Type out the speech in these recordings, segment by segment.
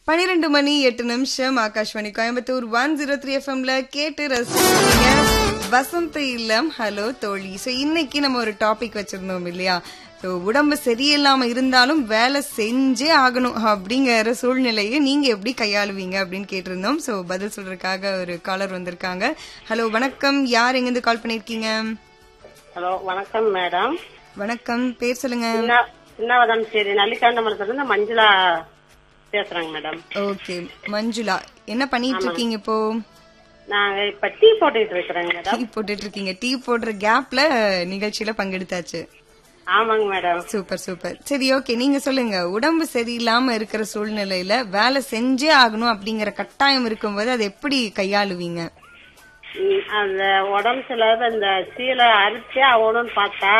12:08 ஆகாஷ்வாணி கோயம்புத்தூர் 103 எஃப்எம்ல கேட்டு ரசிச்சீங்க வசந்த இல்லம். ஹலோ தோழி. சோ இன்னைக்கு நம்ம ஒரு டாபிக் வச்சிருந்தோம் இல்லையா? சோ உடம்பு சரியில்லாம இருந்தாலும் வேலை செஞ்சே ஆகணும் அப்படிங்கிற சூழ்நிலையை நீங்க எப்படி கையாளுவீங்க அப்படின்னு கேட்டிருந்தோம். சோ பதில் சொல்றதுக்காக ஒரு காலர் வந்திருக்காங்க. ஹலோ வணக்கம், யார் எங்க இருந்து கால் பண்ணிருக்கீங்க? ஹலோ வணக்கம் மேடம். வணக்கம், பேர் சொல்லுங்க. சின்னவதம் சரி நல்லிக்காண்டமரத்துல மஞ்சுளா பேசுறாங்க மேடம். ஓகே மஞ்சுளா, என்ன பண்ணிட்டு இருக்கீங்க இப்போ? நாங்க இப்ப டீ போட்டுட்டு இருக்கிறேங்க மேடம். டீ போட்டுட்டு இருக்கீங்க. டீ போடுற கேப்ல நிகழ்ச்சியில பங்கெடுத்தாச்சு. ஆமாங்க மேடம். Super super. சரி ஓகே, நீங்க சொல்லுங்க. உடம்பு சரியில்லாம இருக்கிற சூழ்நிலையில வேலை செஞ்சே ஆகணும் அப்படிங்கிற கட்டாயம் இருக்கும்போது அதை எப்படி கையாளுவீங்க? அந்த உடம்பு சிலது இந்த சீலை அரிச்சே ஆகணும்னு பார்த்தா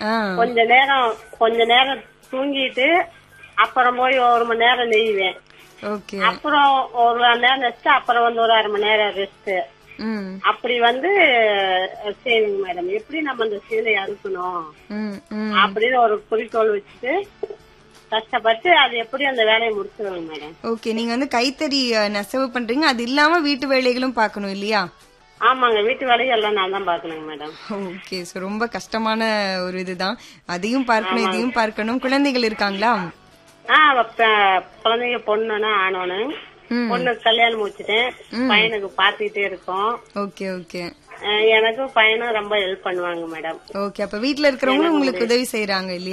கொஞ்ச நேரம் தூங்கிட்டு அப்புறம் போய் 1 மணி நேரம் நெய்வேன். அப்புறம் 1 மணி நேரம் ரெஸ்ட், அப்புறம் வந்து ஒரு 1/2 மணி நேரம் ரெஸ்ட். அப்படி செய்வீங்க மேடம். எப்படி நம்ம அந்த சீலை அறுக்கணும் அப்படின்னு ஒரு குறிக்கோள் வச்சுட்டு கஷ்டப்பட்டு அது எப்படி அந்த வேலையை முடிச்சிருவாங்க மேடம். ஓகே, நீங்க கைத்தறி நெசவு பண்றீங்க, அது இல்லாம வீட்டு வேலைகளும் பாக்கணும் இல்லையா? ஆமாங்க, வீட்டு வேலையும் எல்லாம் நான் தான் பாக்கணுங்க மேடம். ஓகே, சோ ரொம்ப கஷ்டமான ஒரு இதுதான். அதையும் பார்க்கணும் இதையும் பார்க்கணும். குழந்தைகள் இருக்காங்களா? குழந்தைங்க பொண்ணுன்னா ஆனோன்னு பொண்ணுக்கு கல்யாணம் முடிச்சுட்டேன். பையனுக்கு பாத்துக்கிட்டே இருக்கோம். Okay okay. எனக்கும் பையனும் ரொம்ப ஹெல்ப் பண்ணுவாங்க மேடம். ஓகே, அப்ப வீட்டுல இருக்கிறவங்களும் உங்களுக்கு உதவி செய்யறாங்க இல்லையா?